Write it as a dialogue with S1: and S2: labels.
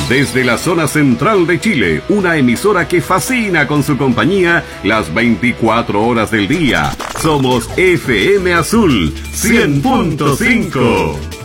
S1: Desde la zona central de Chile, una emisora que fascina con su compañía las 24 horas del día. Somos FM Azul 100.5.